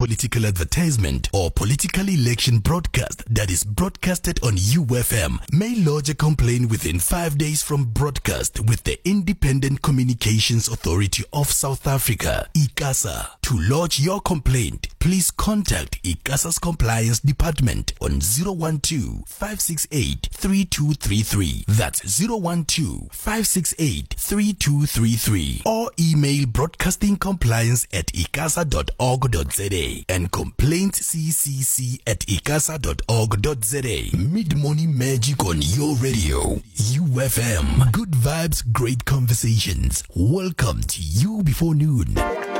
political advertisement or political election broadcast that is broadcasted on UFM may lodge a complaint within 5 days from broadcast with the Independent Communications Authority of South Africa, ICASA. To lodge your complaint, please contact ICASA's Compliance Department on 012-568-3233. That's 012-568-3233. Or email broadcastingcompliance@icasa.org.za and complaintsccc@icasa.org.za. Mid-morning magic on your radio. UFM. Good vibes, great conversations. Welcome to You Before Noon.